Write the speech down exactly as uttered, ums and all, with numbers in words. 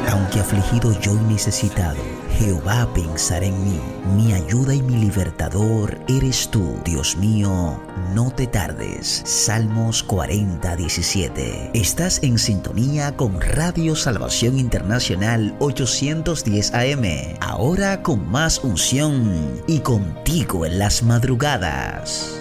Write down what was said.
Aunque afligido yo y necesitado, Jehová pensará en mí. Mi ayuda y mi libertador eres tú, Dios mío, no te tardes. Salmos cuarenta, diecisiete. Estás en sintonía con Radio Salvación Internacional ochocientos diez A M. Ahora con más unción y contigo en las madrugadas.